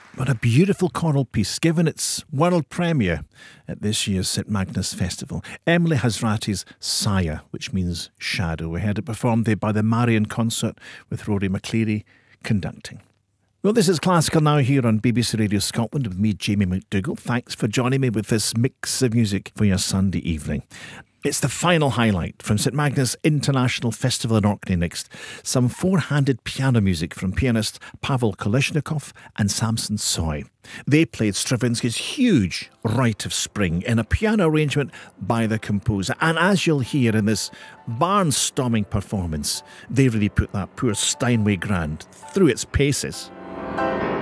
What a beautiful choral piece, given its world premiere at this year's St Magnus Festival. Emily Hazrati's Saya, which means shadow. We heard it performed there by the Marian Consort with Rory McCleary conducting. Well, this is Classical Now here on BBC Radio Scotland with me, Jamie McDougall. Thanks for joining me with this mix of music for your Sunday evening. It's the final highlight from St Magnus International Festival in Orkney next. Some four-handed piano music from pianist Pavel Kolesnikov and Samson Soy. They played Stravinsky's huge Rite of Spring in a piano arrangement by the composer. And as you'll hear in this barnstorming performance, they really put that poor Steinway Grand through its paces.